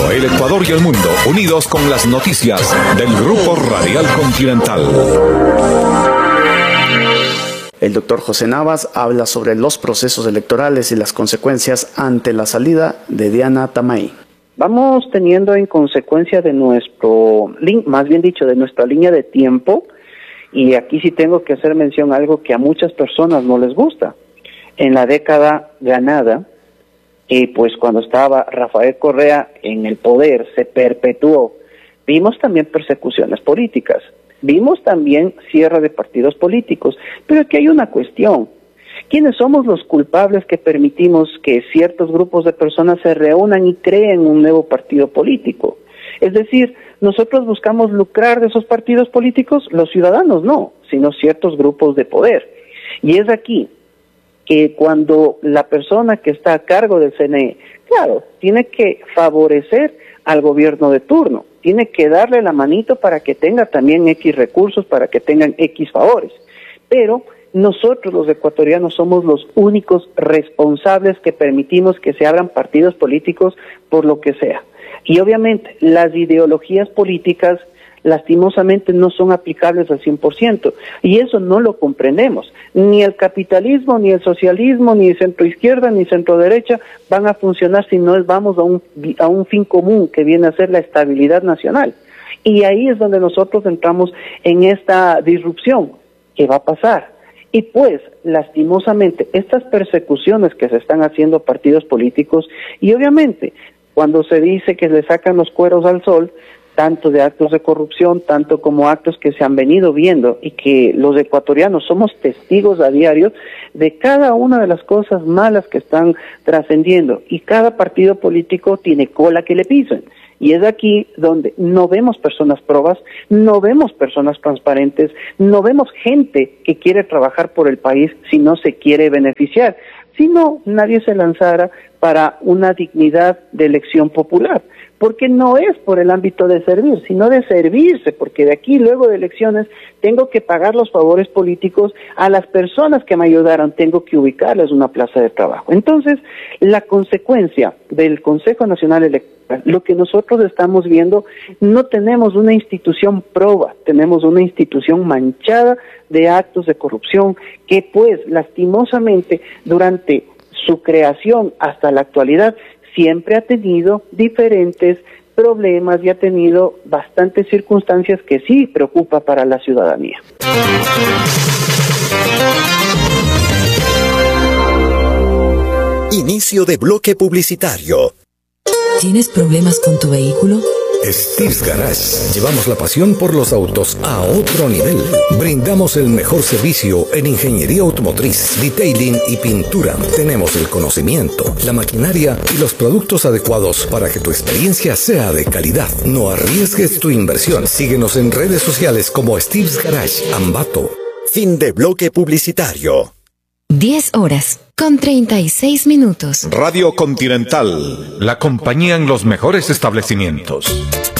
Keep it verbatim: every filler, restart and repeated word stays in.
el Ecuador y el mundo, unidos con las noticias del Grupo Radial Continental. El doctor José Navas habla sobre los procesos electorales y las consecuencias ante la salida de Diana Tamay. Vamos teniendo en consecuencia de nuestro, más bien dicho, de nuestra línea de tiempo, y aquí sí tengo que hacer mención a algo que a muchas personas no les gusta. En la década ganada, y pues cuando estaba Rafael Correa en el poder, se perpetuó. Vimos también persecuciones políticas, vimos también cierre de partidos políticos, pero aquí hay una cuestión. ¿Quiénes somos los culpables que permitimos que ciertos grupos de personas se reúnan y creen un nuevo partido político? Es decir, nosotros buscamos lucrar de esos partidos políticos, los ciudadanos no, sino ciertos grupos de poder. Y es aquí que cuando la persona que está a cargo del C N E, claro, tiene que favorecer al gobierno de turno, tiene que darle la manito para que tenga también X recursos, para que tengan X favores, pero nosotros los ecuatorianos somos los únicos responsables que permitimos que se abran partidos políticos por lo que sea. Y obviamente las ideologías políticas lastimosamente no son aplicables al cien por ciento, y eso no lo comprendemos. Ni el capitalismo, ni el socialismo, ni centro izquierda, ni centro derecha van a funcionar si no vamos a un, a un fin común que viene a ser la estabilidad nacional. Y ahí es donde nosotros entramos en esta disrupción. ¿Qué va a pasar? Y pues, lastimosamente, estas persecuciones que se están haciendo a partidos políticos, y obviamente, cuando se dice que le sacan los cueros al sol, tanto de actos de corrupción, tanto como actos que se han venido viendo y que los ecuatorianos somos testigos a diario de cada una de las cosas malas que están trascendiendo, y cada partido político tiene cola que le pisen. Y es aquí donde no vemos personas probas, no vemos personas transparentes, no vemos gente que quiere trabajar por el país si no se quiere beneficiar. Si no, nadie se lanzara para una dignidad de elección popular, porque no es por el ámbito de servir, sino de servirse, porque de aquí luego de elecciones tengo que pagar los favores políticos a las personas que me ayudaron, tengo que ubicarles una plaza de trabajo. Entonces, la consecuencia del Consejo Nacional Electoral, lo que nosotros estamos viendo, no tenemos una institución proba, tenemos una institución manchada de actos de corrupción que pues lastimosamente durante su creación hasta la actualidad siempre ha tenido diferentes problemas y ha tenido bastantes circunstancias que sí preocupa para la ciudadanía. Inicio de bloque publicitario. ¿Tienes problemas con tu vehículo? Steve's Garage. Llevamos la pasión por los autos a otro nivel. Brindamos el mejor servicio en ingeniería automotriz, detailing y pintura. Tenemos el conocimiento, la maquinaria y los productos adecuados para que tu experiencia sea de calidad. No arriesgues tu inversión. Síguenos en redes sociales como Steve's Garage, Ambato. Fin de bloque publicitario. diez horas con treinta y seis minutos. Radio Continental, la compañía en los mejores establecimientos.